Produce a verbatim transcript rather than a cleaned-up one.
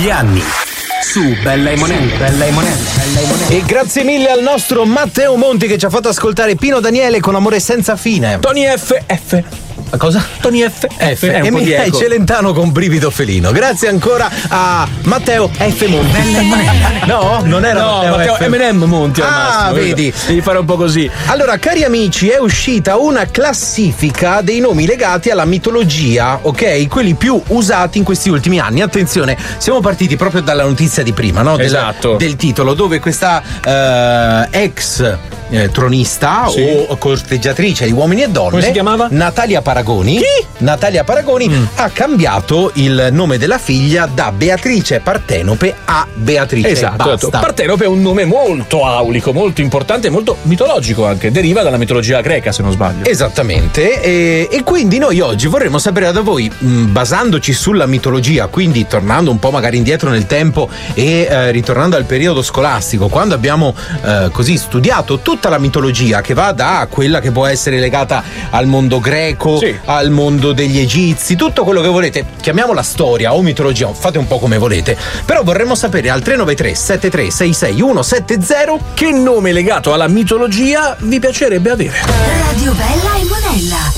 degli anni. Su Bella e Monello, Bella e Monello, Bella e Monello. E grazie mille al nostro Matteo Monti che ci ha fatto ascoltare Pino Daniele con Amore senza fine. Tony F F. Cosa? Tony F F. F. E Michele Celentano con brivido felino. Grazie ancora a Matteo F Monti. Bella e Monello. No, non era No, Matteo, Matteo F. Eminem Monti al Ah, massimo. vedi. Devi fare un po' così. Allora, cari amici, è uscita una classifica dei nomi legati alla mitologia, ok? Quelli più usati in questi ultimi anni. Attenzione, siamo partiti proprio dalla notizia di prima, no? Del, Esatto. Del titolo, dove questa eh, ex eh, tronista Sì. o corteggiatrice di uomini e donne, Come si chiamava? Natalia Paragoni. Chi? Natalia Paragoni Mm. ha cambiato il nome della figlia da Beatrice Partenope a Beatrice. Esatto, Basta. esatto. Partenope è un nome molto aulico, molto importante, molto mitologico anche. Deriva dalla mitologia greca, se non sbaglio. Esattamente, e, e quindi noi oggi vorremmo sapere da voi, mh, basandoci sulla mitologia, quindi tornando un po' magari indietro nel tempo e eh, ritornando al periodo scolastico, quando abbiamo eh, così studiato tutta la mitologia che va da quella che può essere legata al mondo greco, Sì. al mondo degli egizi, tutto quello che volete, chiamiamola storia o mitologia, fate un po' come volete, però vorremmo sapere al tre nove tre sette tre sei sei uno sette zero Che nome legato alla mitologia vi piacerebbe avere? Radio Bella e Monella.